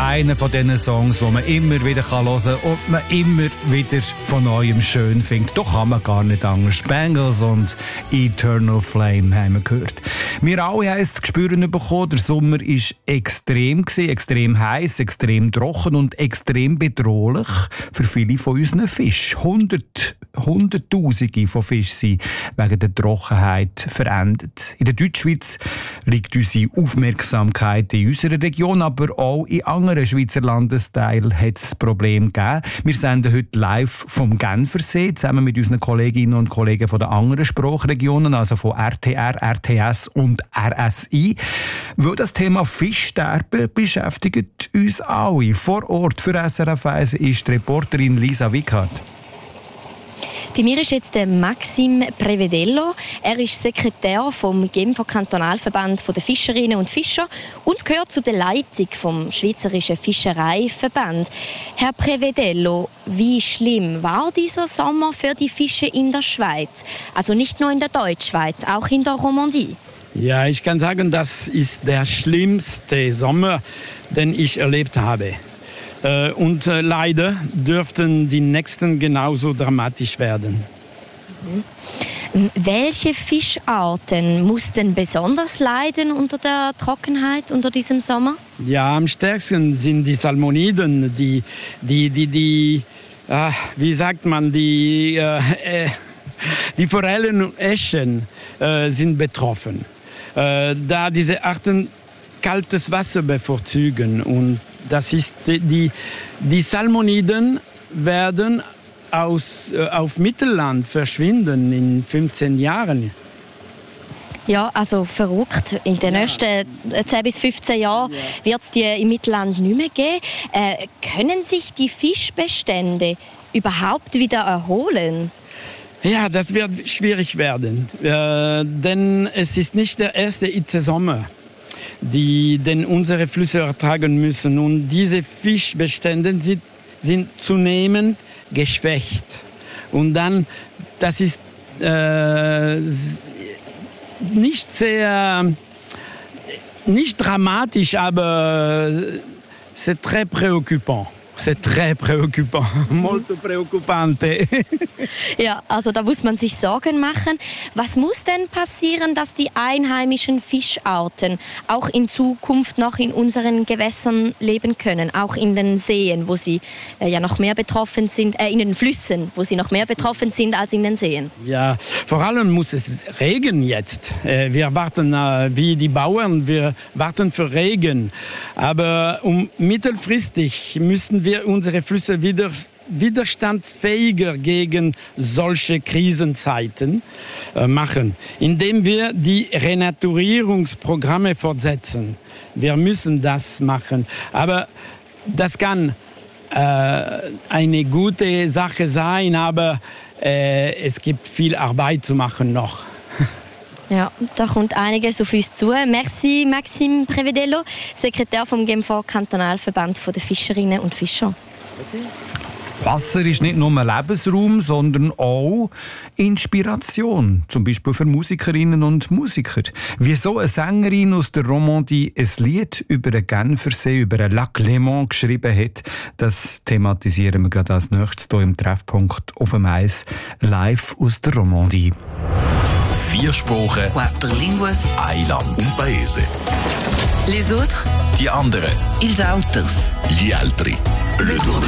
einer von diesen Songs, die man immer wieder hören kann und man immer wieder von Neuem schön findet. Doch kann man gar nicht anders. Bangles und Eternal Flame haben wir gehört. Wir alle haben es zu spüren bekommen, der Sommer war extrem heiß, extrem trocken und extrem bedrohlich für viele von unseren Fischen. Hunderttausende von Fischen sind wegen der Trockenheit verendet. In der Deutschschweiz liegt unsere Aufmerksamkeit in unserer Region, aber auch in anderen Schweizer Landesteilen hat es Probleme gegeben. Wir senden heute live vom Genfersee zusammen mit unseren Kolleginnen und Kollegen von den anderen Sprachregionen, also von RTR, RTS und RSI. Weil das Thema Fischsterben beschäftigt uns alle. Vor Ort für SRF 1 ist die Reporterin Lisa Wickhardt. Bei mir ist jetzt der Maxim Prevedello. Er ist Sekretär vom Genfer Kantonalverband der Fischerinnen und Fischer und gehört zu der Leitung vom Schweizerischen Fischereiverband. Herr Prevedello, wie schlimm war dieser Sommer für die Fische in der Schweiz? Also nicht nur in der Deutschschweiz, auch in der Romandie. Ja, ich kann sagen, das ist der schlimmste Sommer, den ich erlebt habe. Und leider dürften die nächsten genauso dramatisch werden. Welche Fischarten mussten besonders leiden unter der Trockenheit, unter diesem Sommer? Ja, am stärksten sind die Salmoniden, wie sagt man, die Forellen und Äschen sind betroffen. Da diese Arten kaltes Wasser bevorzugen und das ist die Salmoniden werden auf Mittelland verschwinden in 15 Jahren. Ja, also verrückt. In den nächsten 10 bis 15 Jahren wird es die im Mittelland nicht mehr geben. Können sich die Fischbestände überhaupt wieder erholen? Ja, das wird schwierig werden, denn es ist nicht der erste Hitzesommer, den unsere Flüsse ertragen müssen. Und diese Fischbestände sind zunehmend geschwächt. Und dann, das ist nicht dramatisch, aber c'est très préoccupant. C'est très préoccupant, molto preoccupante. Ja, also da muss man sich Sorgen machen. Was muss denn passieren, dass die einheimischen Fischarten auch in Zukunft noch in unseren Gewässern leben können, auch in den Seen, wo sie ja noch mehr betroffen sind, in den Flüssen, wo sie noch mehr betroffen sind als in den Seen? Ja, vor allem muss es Regen jetzt. Wir warten wie die Bauern, wir warten für Regen. Aber mittelfristig müssen wir unsere Flüsse wieder widerstandsfähiger gegen solche Krisenzeiten machen, indem wir die Renaturierungsprogramme fortsetzen. Wir müssen das machen. Aber das kann eine gute Sache sein, aber es gibt viel Arbeit zu machen noch. Ja, da kommt einiges auf uns zu. Merci Maxim Prevedello, Sekretär vom Genfer Kantonalverband der Fischerinnen und Fischer. Okay. Wasser ist nicht nur ein Lebensraum, sondern auch Inspiration, zum Beispiel für Musikerinnen und Musiker. Wieso eine Sängerin aus der Romandie ein Lied über den Genfersee, über den Lac Léman geschrieben hat, das thematisieren wir gerade als nächstes hier im Treffpunkt auf dem Eis, live aus der Romandie. 4 Sprachen, 4 línguas, ein Land, un paese. Les autres, Die anderen, ils auters. gli altri.